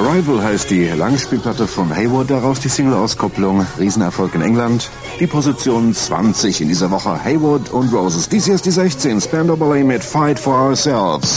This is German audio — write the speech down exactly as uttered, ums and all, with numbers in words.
Arrival heißt die Langspielplatte von Hayward, daraus die Single-Auskopplung. Riesenerfolg in England. Die Position zwanzig in dieser Woche. Hayward und Roses. Dies hier ist die sechzehn. Spandau Ballet mit Fight for Ourselves.